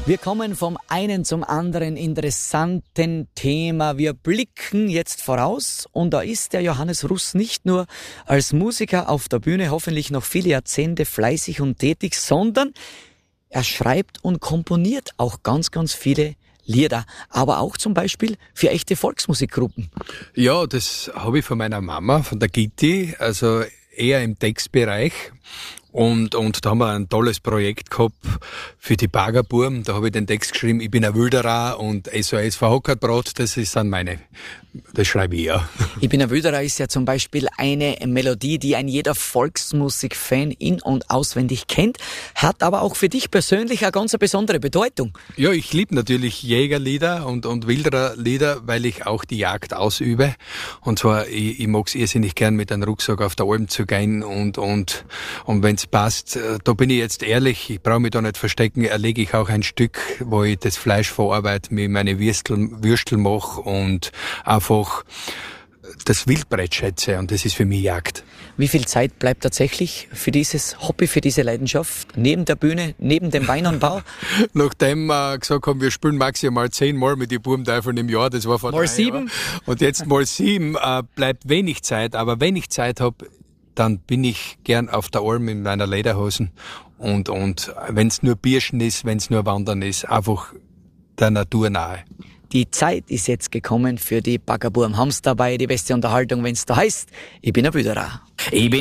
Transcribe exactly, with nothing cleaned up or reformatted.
Wir kommen vom einen zum anderen interessanten Thema. Wir blicken jetzt voraus und da ist der Johannes Russ nicht nur als Musiker auf der Bühne hoffentlich noch viele Jahrzehnte fleißig und tätig, sondern er schreibt und komponiert auch ganz, ganz viele Lieder, aber auch zum Beispiel für echte Volksmusikgruppen. Ja, das habe ich von meiner Mama, von der Gitti, also eher im Textbereich. Und, und da haben wir ein tolles Projekt gehabt für die Baggerburm. Da habe ich den Text geschrieben, ich bin ein Wilderer und S O S für Hockerbrot, das ist dann meine, das schreibe ich ja. Ich bin ein Wilderer ist ja zum Beispiel eine Melodie, die ein jeder Volksmusik-Fan in- und auswendig kennt, hat aber auch für dich persönlich eine ganz besondere Bedeutung. Ja, ich liebe natürlich Jägerlieder und, und Wildererlieder, weil ich auch die Jagd ausübe. Und zwar, ich, ich mag es irrsinnig gern mit einem Rucksack auf der Alm zu gehen und, und, und wenn passt, da bin ich jetzt ehrlich, ich brauche mich da nicht verstecken, erlege ich auch ein Stück, wo ich das Fleisch verarbeite, mir meine Würstel, Würstel mache und einfach das Wildbret schätze und das ist für mich Jagd. Wie viel Zeit bleibt tatsächlich für dieses Hobby, für diese Leidenschaft, neben der Bühne, neben dem Weinanbau? Nachdem wir gesagt haben, wir spielen maximal zehnmal mit den Burmteufeln im Jahr, das war vor mal sieben Jahren. Und jetzt mal sieben, äh, bleibt wenig Zeit, aber wenn ich Zeit habe, dann bin ich gern auf der Alm in meiner Lederhosen und, und wenn es nur Birschen ist, wenn es nur Wandern ist, einfach der Natur nahe. Die Zeit ist jetzt gekommen für die Baggerburm. Haben's dabei die beste Unterhaltung, wenn's da heißt, ich bin ein Wilderer. Ich bin